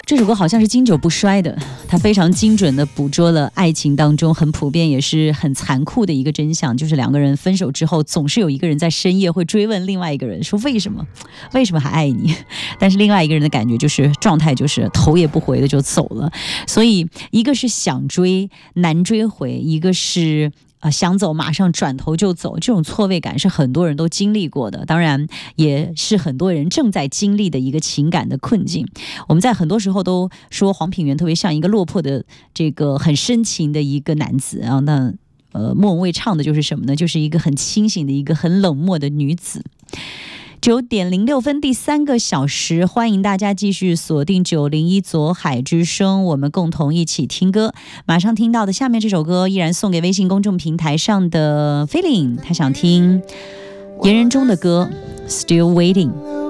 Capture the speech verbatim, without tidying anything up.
这首歌好像是经久不衰的，它非常精准地捕捉了爱情当中很普遍也是很残酷的一个真相，就是两个人分手之后，总是有一个人在深夜会追问另外一个人说为什么为什么还爱你，但是另外一个人的感觉就是状态就是头也不回的就走了。所以一个是想追难追回，一个是呃，想走马上转头就走，这种错位感是很多人都经历过的，当然也是很多人正在经历的一个情感的困境。我们在很多时候都说黄品源特别像一个落魄的这个很深情的一个男子啊，那呃，莫文蔚唱的就是什么呢？就是一个很清醒的一个很冷漠的女子。九点零六分，第三个小时，欢迎大家继续锁定九零一左海之声，我们共同一起听歌。马上听到的下面这首歌，依然送给微信公众平台上的 Feeling， 他想听言人中的歌 Still Waiting。